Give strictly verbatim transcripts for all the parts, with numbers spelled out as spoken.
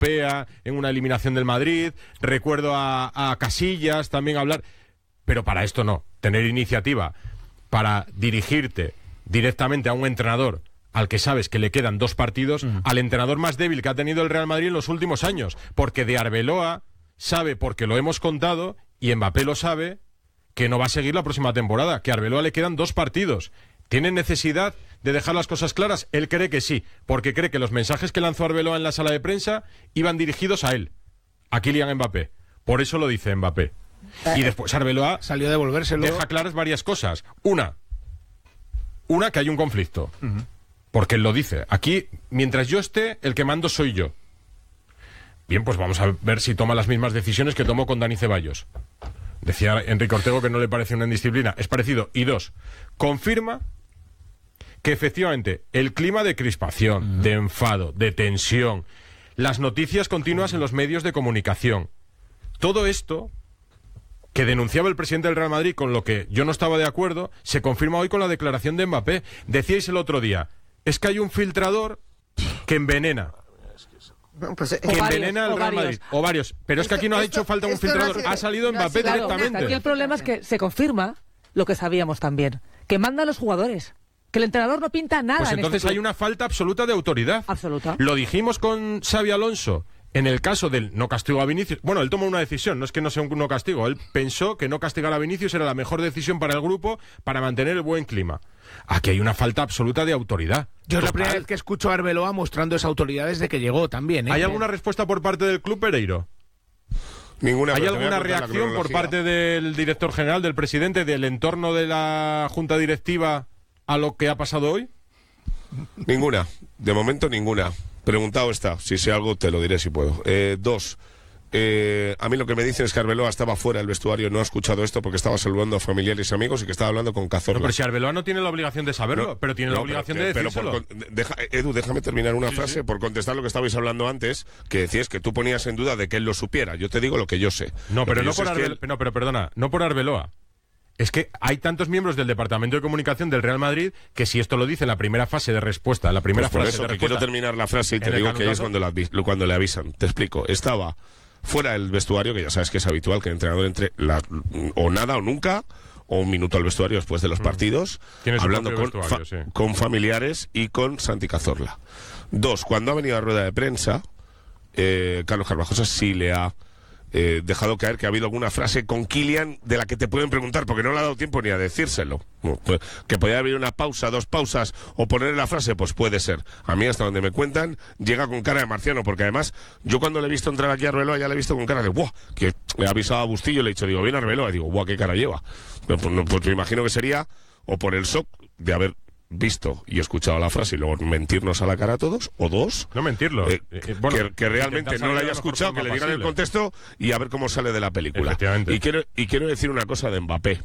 europea en una eliminación del Madrid, recuerdo a, a Casillas también hablar, pero para esto no, tener iniciativa para dirigirte directamente a un entrenador al que sabes que le quedan dos partidos, uh-huh. al entrenador más débil que ha tenido el Real Madrid en los últimos años, porque de Arbeloa sabe, porque lo hemos contado, y Mbappé lo sabe, que no va a seguir la próxima temporada, que a Arbeloa le quedan dos partidos. ¿Tiene necesidad de dejar las cosas claras? Él cree que sí, porque cree que los mensajes que lanzó Arbeloa en la sala de prensa iban dirigidos a él, a Kylian Mbappé. Por eso lo dice Mbappé. Y después Arbeloa salió a devolvérselo. Deja claras varias cosas. Una, una que hay un conflicto. Uh-huh. Porque él lo dice. Aquí, mientras yo esté, el que mando soy yo. Bien, pues vamos a ver si toma las mismas decisiones que tomó con Dani Ceballos. Decía Enrique Ortego que no le parece una indisciplina. Es parecido. Y dos, confirma que efectivamente el clima de crispación, uh-huh. de enfado, de tensión, las noticias continuas en los medios de comunicación, todo esto que denunciaba el presidente del Real Madrid, con lo que yo no estaba de acuerdo, se confirma hoy con la declaración de Mbappé. Decíais el otro día, es que hay un filtrador que envenena. Pues, eh, que envenena al Real Madrid. O varios. Pero es que aquí no ha hecho falta un filtrador. No ha, ha salido Mbappé claro, directamente. Aquí el problema es que se confirma lo que sabíamos también, que mandan los jugadores. Que el entrenador no pinta nada. Pues entonces en este hay una falta absoluta de autoridad. Absoluta. Lo dijimos con Xabi Alonso en el caso del no castigo a Vinicius. Bueno, él tomó una decisión, no es que no sea un no castigo. Él pensó que no castigar a Vinicius era la mejor decisión para el grupo para mantener el buen clima. Aquí hay una falta absoluta de autoridad. Yo es la primera vez que escucho a Arbeloa mostrando esa autoridad desde que llegó también, ¿eh? ¿Hay alguna respuesta por parte del club, Pereiro? Ninguna. ¿Hay alguna reacción por parte del director general, del presidente, del entorno de la junta directiva a lo que ha pasado hoy? Ninguna. De momento ninguna. Preguntado está. Si sé algo te lo diré si puedo. Eh, dos. Eh, a mí lo que me dicen es que Arbeloa estaba fuera del vestuario, no ha escuchado esto porque estaba saludando a familiares y amigos y que estaba hablando con Cazorla. No, pero si Arbeloa no tiene la obligación de saberlo, no, pero tiene no, la obligación pero, de decírselo. Pero por, deja, Edu, déjame terminar una sí, frase sí. por contestar lo que estabais hablando antes, que decías que tú ponías en duda de que él lo supiera. Yo te digo lo que yo sé. No, pero no por Arbeloa. Él... No, pero perdona, no por Arbeloa. Es que hay tantos miembros del Departamento de Comunicación del Real Madrid que si esto lo dice en la primera fase de respuesta, la primera pues por frase eso, de que respuesta... quiero terminar la frase y te digo que es cuando, la, cuando le avisan. Te explico. Estaba fuera del vestuario, que ya sabes que es habitual que el entrenador entre la, o nada o nunca, o un minuto al vestuario después de los partidos, hablando con, fa sí. con familiares y con Santi Cazorla. Dos, cuando ha venido a rueda de prensa, eh, Carlos Carvajosa sí le ha eh, dejado caer que ha habido alguna frase con Kylian de la que te pueden preguntar, porque no le ha dado tiempo ni a decírselo. Que podría haber una pausa, dos pausas, o poner la frase, pues puede ser. A mí, hasta donde me cuentan, llega con cara de marciano, porque además, yo cuando le he visto entrar aquí a Arbeloa, ya le he visto con cara de ¡buah! Que le ha avisado a Bustillo, le he dicho, digo, viene Arbeloa, y digo, ¡buah! ¿Qué cara lleva? Pues, pues me imagino que sería, o por el shock de haber visto y escuchado la frase y luego mentirnos a la cara a todos, o dos, no mentirlo, eh, eh, bueno, que, que realmente no la haya escuchado, que le digan el contexto y a ver cómo sale de la película. Y quiero, y quiero decir una cosa de Mbappé.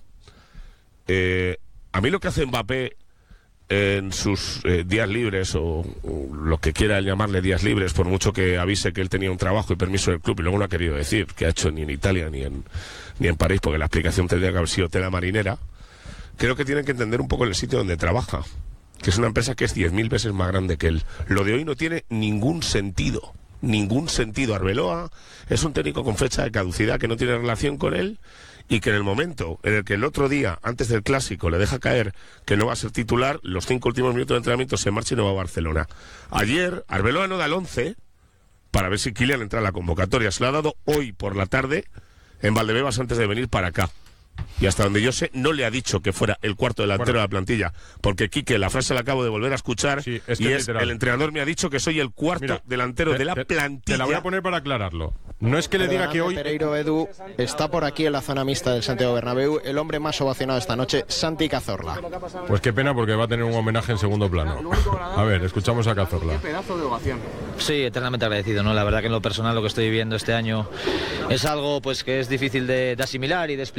Eh, a mí lo que hace Mbappé en sus eh, días libres, o, o lo que quiera llamarle días libres, por mucho que avise que él tenía un trabajo y permiso del club, y luego no ha querido decir que ha hecho ni en Italia ni en, ni en París, porque la explicación tendría que haber sido tela marinera. Creo que tienen que entender un poco el sitio donde trabaja, que es una empresa que es diez mil veces más grande que él. Lo de hoy no tiene ningún sentido, ningún sentido. Arbeloa es un técnico con fecha de caducidad que no tiene relación con él, y que en el momento en el que el otro día, antes del Clásico, le deja caer que no va a ser titular, los cinco últimos minutos de entrenamiento se marcha y no va a Barcelona. Ayer, Arbeloa no da el once para ver si Kylian entra en la convocatoria. Se lo ha dado hoy por la tarde en Valdebebas antes de venir para acá. Y hasta donde yo sé, no le ha dicho que fuera el cuarto delantero bueno. de la plantilla. Porque, Quique, la frase la acabo de volver a escuchar, sí, es y es, el entrenador me ha dicho que soy el cuarto Mira, delantero te, de la te, plantilla. Te la voy a poner para aclararlo. No es que le diga que hoy... Pereiro, Edu, está por aquí en la zona mixta del Santiago Bernabéu el hombre más ovacionado esta noche, Santi Cazorla. Pues qué pena, porque va a tener un homenaje en segundo plano. A ver, escuchamos a Cazorla. Qué pedazo de ovación. Sí, eternamente agradecido, ¿no? La verdad que en lo personal lo que estoy viviendo este año es algo pues que es difícil de, de asimilar y de explicar, ¿no?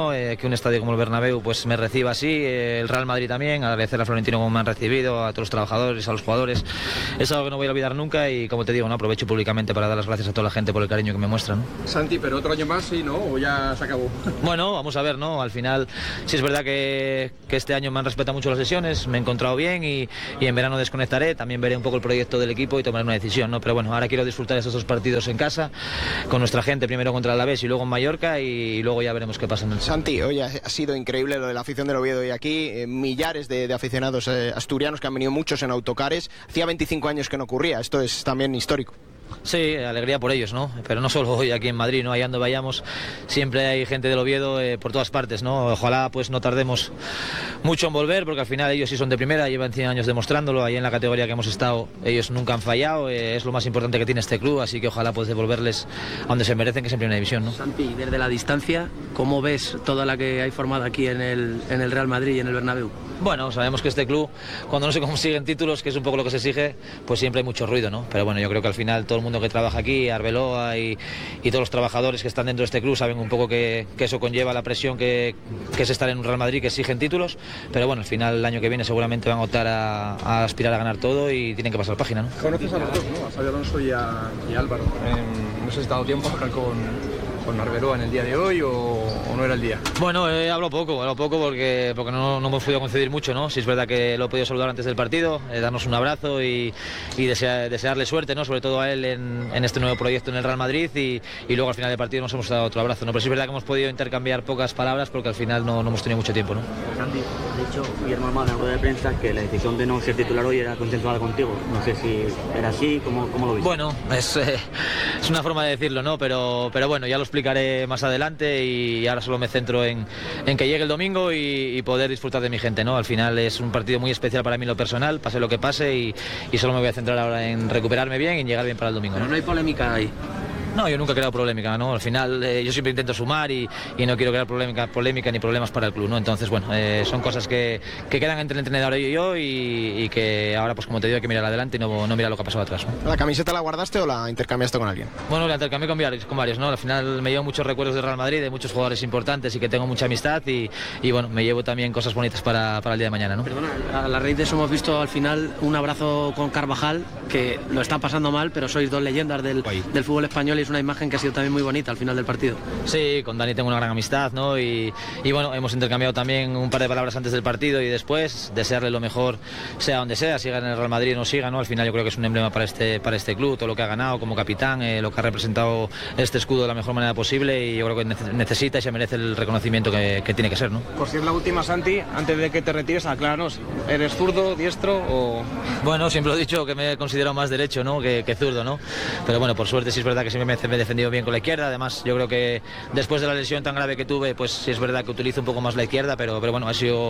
¿no? Eh, que un estadio como el Bernabéu pues me reciba así, eh, el Real Madrid también, agradecer a Florentino como me han recibido, a todos los trabajadores, a los jugadores. Es algo que no voy a olvidar nunca y, como te digo, no aprovecho públicamente para dar las gracias a toda la gente por el cariño que me muestran. Santi, pero otro año más, sí, ¿no? ¿O ya se acabó? Bueno, vamos a ver, ¿no? Al final, sí es verdad que, que este año me han respetado mucho las sesiones, me he encontrado bien y, y en verano desconectaré, también veré un poco el proyecto del equipo y tomaré una decisión, ¿no? Pero bueno, ahora quiero disfrutar estos dos partidos en casa, con nuestra gente, primero contra el Alavés y luego en Mallorca, y luego ya veremos qué pasa en el... Santi, oye, ha sido increíble lo de la afición del Oviedo y aquí, eh, millares de, de aficionados eh, asturianos que han venido muchos en autocares. Hacía veinticinco años que no ocurría, esto es también histórico. Sí, alegría por ellos, ¿no? Pero no solo hoy aquí en Madrid, ¿no? Allá donde vayamos siempre hay gente del Oviedo eh, por todas partes, ¿no? Ojalá pues no tardemos mucho en volver, porque al final ellos sí son de primera, llevan cien años demostrándolo, ahí en la categoría que hemos estado ellos nunca han fallado, eh, es lo más importante que tiene este club, así que ojalá pues devolverles a donde se merecen, que es en primera división, ¿no? Santi, desde la distancia, ¿cómo ves toda la que hay formada aquí en el, en el Real Madrid y en el Bernabéu? Bueno, sabemos que este club, cuando no se consiguen títulos, que es un poco lo que se exige, pues siempre hay mucho ruido, ¿no? Pero bueno, yo creo que al final todo el mundo que trabaja aquí, Arbeloa y, y todos los trabajadores que están dentro de este club saben un poco que, que eso conlleva la presión que, que es estar en un Real Madrid, que exigen títulos, pero bueno, al final el año que viene seguramente van a optar a, a aspirar a ganar todo y tienen que pasar página, ¿no? Conoces a los dos, ¿no? A Xabi Alonso y a, y a Álvaro. Eh, no sé si has dado tiempo a hablar con... con Arbeloa en el día de hoy o, o no era el día? Bueno, eh, hablo poco, hablo poco porque, porque no, no hemos podido conceder mucho, ¿no? Si es verdad que lo he podido saludar antes del partido, eh, darnos un abrazo y, y desea, desearle suerte, ¿no? Sobre todo a él en, en este nuevo proyecto en el Real Madrid y, y luego al final del partido nos hemos dado otro abrazo, ¿no? Pero sí es verdad que hemos podido intercambiar pocas palabras porque al final no, no hemos tenido mucho tiempo, ¿no? Santi, ha dicho Guillermo Almada en la rueda de prensa que la decisión de no ser titular hoy era consensuada contigo. No sé si era así, ¿cómo, cómo lo viste? Bueno, es, eh, es una forma de decirlo, ¿no? Pero, pero bueno, ya lo explicaré más adelante. Adelante y ahora solo me centro en, en que llegue el domingo y, y poder disfrutar de mi gente, ¿no? Al final es un partido muy especial para mí en lo personal, pase lo que pase y, y solo me voy a centrar ahora en recuperarme bien y en llegar bien para el domingo, ¿no? Pero no hay polémica ahí. No, yo nunca he creado polémica, ¿no? Al final eh, yo siempre intento sumar y, y no quiero crear polémica, polémica ni problemas para el club, ¿no? Entonces, bueno, eh, son cosas que, que quedan entre el entrenador y yo y, y que ahora, pues como te digo, hay que mirar adelante y no, no mirar lo que ha pasado atrás, ¿no? ¿La camiseta la guardaste o la intercambiaste con alguien? Bueno, la intercambié con varios, con varios, ¿no? Al final me llevo muchos recuerdos de Real Madrid, de muchos jugadores importantes y que tengo mucha amistad y, y bueno, me llevo también cosas bonitas para, para el día de mañana, ¿no? Perdona, a la raíz de eso hemos visto al final un abrazo con Carvajal, que lo está pasando mal, pero sois dos leyendas del, del fútbol español y es una imagen que ha sido también muy bonita al final del partido. Sí, con Dani tengo una gran amistad, ¿no? Y, y bueno, hemos intercambiado también un par de palabras antes del partido y después, desearle lo mejor, sea donde sea, siga en el Real Madrid o no siga, ¿no? Al final yo creo que es un emblema para este, para este club, todo lo que ha ganado como capitán, eh, lo que ha representado este escudo de la mejor manera posible y yo creo que necesita y se merece el reconocimiento que, que tiene que ser, ¿no? Por si es la última, Santi, antes de que te retires, acláranos, ¿eres zurdo, diestro o...? Bueno, siempre lo he dicho que me he considerado más derecho, ¿no? que, que zurdo, ¿no? Pero bueno, por suerte sí es verdad que siempre me he defendido bien con la izquierda. Además, yo creo que después de la lesión tan grave que tuve, pues sí es verdad que utilizo un poco más la izquierda, pero, pero bueno, ha sido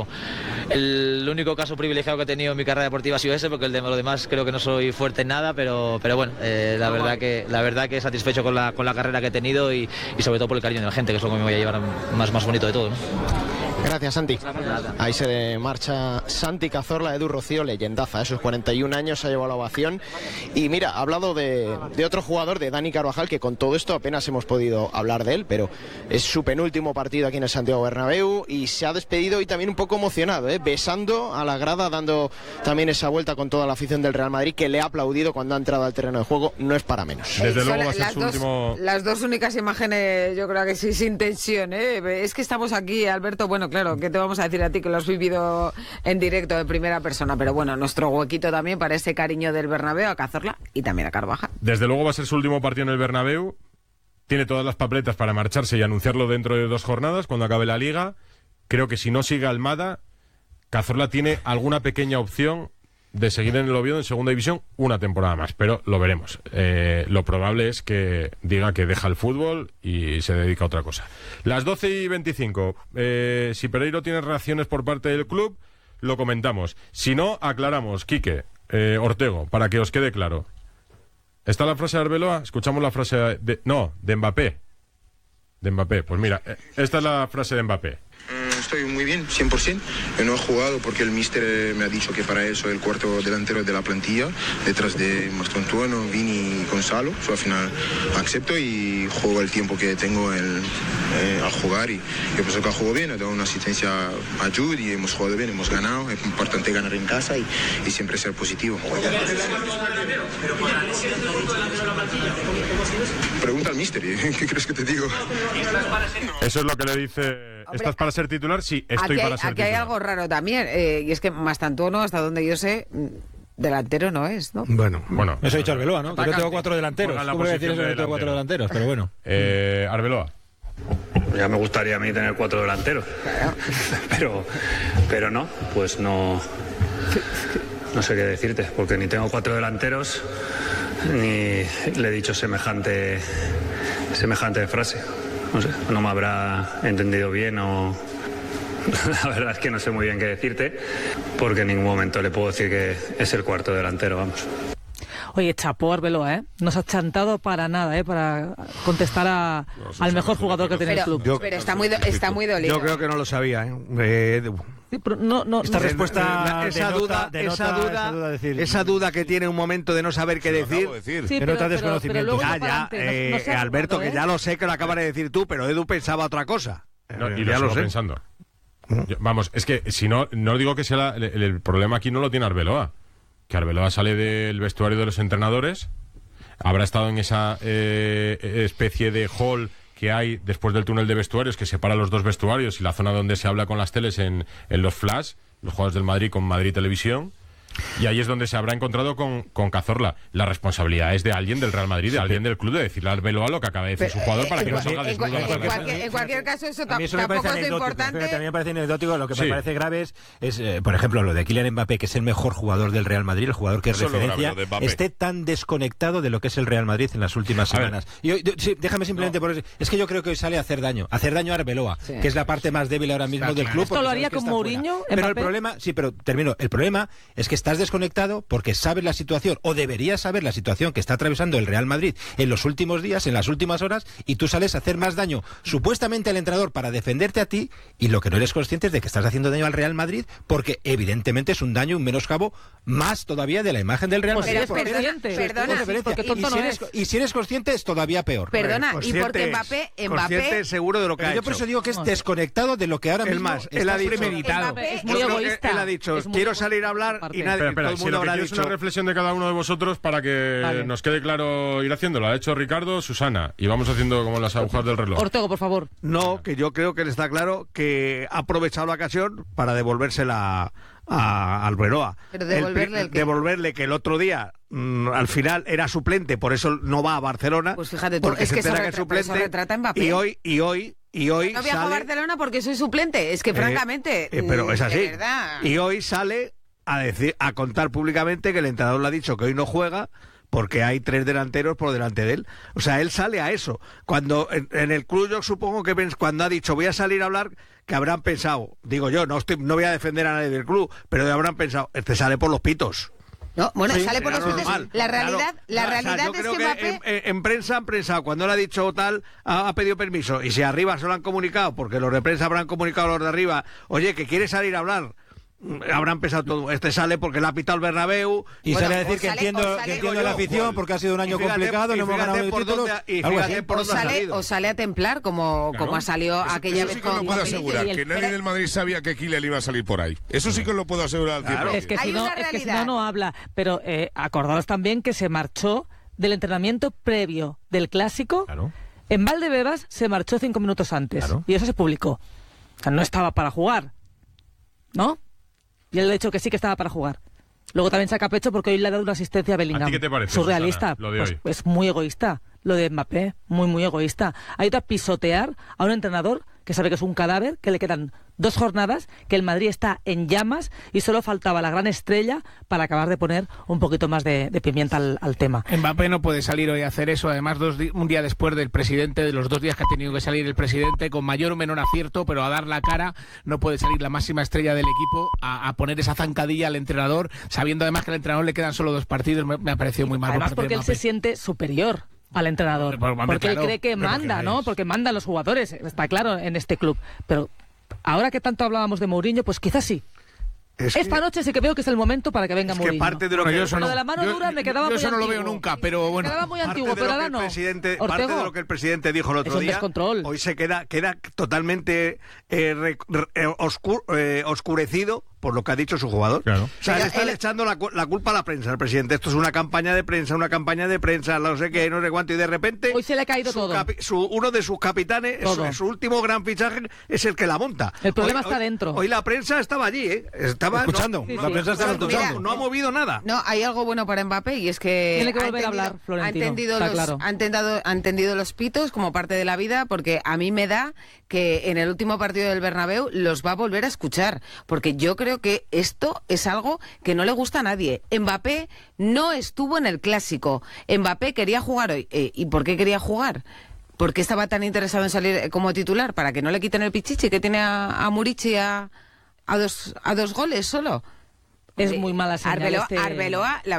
el único caso privilegiado que he tenido en mi carrera deportiva ha sido ese, porque el de lo demás creo que no soy fuerte en nada, pero, pero bueno, eh, la verdad que la verdad que satisfecho con la, con la carrera que he tenido y, y sobre todo por el cariño de la gente, que es lo que me voy a llevar más, más bonito de todo, ¿no? Gracias, Santi. Ahí se marcha Santi Cazorla, Edu Rocío, leyendaza. Esos cuarenta y un años ha llevado la ovación. Y mira, ha hablado de, de otro jugador, de Dani Carvajal, que con todo esto apenas hemos podido hablar de él, pero es su penúltimo partido aquí en el Santiago Bernabéu y se ha despedido y también un poco emocionado, ¿eh? Besando a la grada, dando también esa vuelta con toda la afición del Real Madrid, que le ha aplaudido cuando ha entrado al terreno de juego. No es para menos. Desde luego va a ser las su dos, último... Las dos únicas imágenes, yo creo que sí, sin tensión, ¿eh? Es que estamos aquí, Alberto, bueno, claro, ¿qué te vamos a decir a ti que lo has vivido en directo de primera persona? Pero bueno, nuestro huequito también para ese cariño del Bernabéu a Cazorla y también a Carvajal. Desde luego va a ser su último partido en el Bernabéu. Tiene todas las papeletas para marcharse y anunciarlo dentro de dos jornadas, cuando acabe la Liga. Creo que si no sigue Almada, Cazorla tiene alguna pequeña opción de seguir en el Oviedo en segunda división una temporada más, pero lo veremos. Eh, lo probable es que diga que deja el fútbol y se dedica a otra cosa. Las doce y veinticinco. Eh, si Pereiro tiene reacciones por parte del club, lo comentamos. Si no, aclaramos. Quique, eh, Ortego, para que os quede claro. ¿Está la frase de Arbeloa? Escuchamos la frase de... No, de Mbappé. De Mbappé. Pues mira, esta es la frase de Mbappé. estoy muy bien, cien por ciento. Yo no he jugado porque el míster me ha dicho que para eso el cuarto delantero de la plantilla, detrás de Mastrontuono, Vini y Gonzalo. So, al final acepto y juego el tiempo que tengo el, eh, a jugar. Y yo pienso que juego bien, he dado una asistencia a Jude y hemos jugado bien, hemos ganado. Es importante ganar en casa y, y siempre ser positivo. Pregunta al míster, ¿qué crees que te digo? Eso es lo que le dice. Hombre, ¿estás para ser titular? Sí, estoy aquí para hay, ser aquí titular. Hay algo raro también, eh, y es que Mastrontuono, hasta donde yo sé, delantero no es, ¿no? Bueno, bueno eso ha dicho Arbeloa, ¿no? Que yo tengo cuatro delanteros. ¿Cómo voy a decir eso que tengo cuatro delanteros? Pero bueno. Eh, Arbeloa. Ya me gustaría a mí tener cuatro delanteros. pero, pero no, pues no. No sé qué decirte, porque ni tengo cuatro delanteros, ni le he dicho semejante, semejante frase. No sé, no me habrá entendido bien o... La verdad es que no sé muy bien qué decirte, porque en ningún momento le puedo decir que es el cuarto delantero, vamos. Oye, chapó Arbeloa, ¿eh? No se ha chantado para nada, ¿eh? Para contestar a, no, al mejor jugador que tiene el club. Yo, pero está muy, do, está muy dolido. Yo creo que no lo sabía, ¿eh? eh sí, pero no, no, Esta no, respuesta, de, esa, de duda, nota, de esa, nota, duda, esa duda, decir, esa duda que tiene un momento de no saber qué decir. decir. Sí, pero, nota pero, desconocimiento. pero Ah, ya, eh, no, no Alberto, jugado, ¿eh? que ya lo sé que lo acabas de decir tú, pero Edu pensaba otra cosa. No, y eh, ya lo lo sé. pensando. Yo, vamos, es que si no, no digo que sea la, el, el problema aquí no lo tiene Arbeloa. Que Arbeloa sale del vestuario de los entrenadores, habrá estado en esa eh, especie de hall que hay después del túnel de vestuarios que separa los dos vestuarios y la zona donde se habla con las teles en, en los flash, los jugadores del Madrid con Madrid Televisión. Y ahí es donde se habrá encontrado con, con Cazorla. La responsabilidad es de alguien del Real Madrid, de alguien del club, de decirle a Arbeloa lo que acaba de decir su jugador para que no salga desnudo. En, en, cualquier, en cualquier caso, eso a mí eso tampoco me es importante. Pero también me parece anecdótico. Lo que sí. me parece grave es, es eh, por ejemplo, lo de Kylian Mbappé, que es el mejor jugador del Real Madrid, el jugador que es eso referencia, esté tan desconectado de lo que es el Real Madrid en las últimas semanas. Y hoy, sí, déjame simplemente no. por eso. Es que yo creo que hoy sale a hacer daño. A hacer daño a Arbeloa, sí. que es la parte más débil ahora mismo Está del claro. club. ¿Esto lo haría con Mourinho? Pero el problema, sí, pero termino. El problema es que estás desconectado porque sabes la situación, o deberías saber la situación que está atravesando el Real Madrid en los últimos días, en las últimas horas, y tú sales a hacer más daño supuestamente al entrenador para defenderte a ti, y lo que no eres consciente es de que estás haciendo daño al Real Madrid, porque evidentemente es un daño, un menoscabo más todavía de la imagen del Real pues Madrid. Eres consciente, perdona, porque y, y, si eres, y si eres consciente es todavía peor. Perdona, y porque Mbappé, Mbappé seguro de lo que ha hecho. Yo por eso digo que es desconectado de lo que ahora mismo más, él ha dicho, premeditado. Es muy egoísta. Él ha dicho, quiero salir a hablar y nadie, todo el mundo habrá dicho. Es una reflexión de cada uno de vosotros para que vale. nos quede claro ir haciéndolo. Ha hecho Ricardo, Susana, y vamos haciendo como las agujas del reloj. Ortego, por favor. No, que yo creo que le está claro que ha aprovechado la ocasión para devolvérsela a Arbeloa. Pero devolverle, el, el que... devolverle que el otro día mmm, al final era suplente, por eso no va a Barcelona. Pues fíjate tú, porque es se que eso, que retra- es suplente, eso retrata a Mbappé. Y hoy, y hoy, y hoy no viajo sale... a Barcelona porque soy suplente. Es que eh, francamente, eh, pero es así. de verdad. Y hoy sale a decir, a contar públicamente que el entrenador le ha dicho que hoy no juega porque hay tres delanteros por delante de él. O sea, él sale a eso. Cuando en, en el club yo supongo que cuando ha dicho voy a salir a hablar, que habrán pensado, digo yo, no estoy, no voy a defender a nadie del club, pero habrán pensado, este sale por los pitos. No, bueno, sí, sale por los pitos. La realidad, claro, la no, realidad o sea, yo es creo que, que Mbappé... en, en, en prensa han pensado, cuando él ha dicho tal, ha, ha pedido permiso, y si arriba se lo han comunicado, porque los de prensa habrán comunicado a los de arriba, oye, que quiere salir a hablar, habrán pensado todo, este sale porque le ha pitado el Bernabéu y bueno, sale a decir que sale, entiendo, sale, que entiendo yo, la afición Juan, porque ha sido un año fíjate, complicado, no hemos ganado el título, y algo fíjate así. por o, dónde ha sale, salido. o sale a templar como, claro. como ha salido eso, aquella eso vez sí que con lo puedo con asegurar, Vinicius. que nadie Pero... del Madrid sabía que Kylian iba a salir por ahí. Eso sí que lo puedo asegurar al cien por ciento. Es que, si Hay no, una es que si no, realidad. no habla. Pero eh, acordaros también que se marchó del entrenamiento previo del Clásico. Claro. En Valdebebas se marchó cinco minutos antes. Claro. Y eso se publicó. O sea, no estaba para jugar. ¿No? Y él ha dicho que sí que estaba para jugar. Luego también saca pecho porque hoy le ha dado una asistencia a Bellingham. ¿A ti qué te parece, surrealista. Susana, lo de pues, hoy? pues muy egoísta. Lo de Mbappé, muy, muy egoísta. Ha ido a pisotear a un entrenador que sabe que es un cadáver, que le quedan dos jornadas, que el Madrid está en llamas y solo faltaba la gran estrella para acabar de poner un poquito más de, de pimienta al, al tema. Mbappé no puede salir hoy a hacer eso, además dos di- un día después del presidente, de los dos días que ha tenido que salir el presidente, con mayor o menor acierto, pero a dar la cara, no puede salir la máxima estrella del equipo a, a poner esa zancadilla al entrenador, sabiendo además que al entrenador le quedan solo dos partidos, me, me ha parecido muy mal. Además por parte porque de él Mbappé. se siente superior al entrenador, Pero, hombre, porque claro, él cree que pero manda, porque ¿no? es. Porque mandan los jugadores, está claro, en este club, pero ahora que tanto hablábamos de Mourinho, pues quizás sí. Es Esta que, noche sí que veo que es el momento para que venga es Mourinho. que parte de lo Bueno, que yo eso Lo no. de la mano yo- dura me quedaba yo muy eso no lo antiguo. veo nunca, pero bueno. Me quedaba muy parte antiguo, de pero lo ahora que el no. presidente, parte Ortego. de lo que el presidente dijo el otro Es un día, descontrol. hoy se queda, queda totalmente eh, re- re- oscu- eh, oscurecido por lo que ha dicho su jugador. Claro. O sea, Pero le está él- echando la, cu- la culpa a la prensa, al presidente. Esto es una campaña de prensa, una campaña de prensa, no sé qué, no sé cuánto, y de repente... Hoy se le ha caído su todo. capi- su- uno de sus capitanes, Todo. su, su último gran fichaje, es el que la monta. El problema Hoy- está hoy- dentro. Hoy la prensa estaba allí, ¿eh? Estaba... Escuchando. no- Sí, La sí. prensa estaba Mira, escuchando. no ha movido nada. No, hay algo bueno para Mbappé y es que Tiene que ha volver a entendido- hablar, Florentino, ha entendido, está los, claro. ha, entendido, ha entendido los pitos como parte de la vida, porque a mí me da que en el último partido del Bernabéu los va a volver a escuchar, porque yo creo que esto es algo que no le gusta a nadie. Mbappé no estuvo en el Clásico. Mbappé quería jugar hoy. Eh, ¿Y por qué quería jugar? ¿Por qué estaba tan interesado en salir eh, como titular? ¿Para que no le quiten el pichichi que tiene a, a Murici a, a, dos, a dos goles solo? Es muy mala señal Arbeloa, este- Arbeloa, la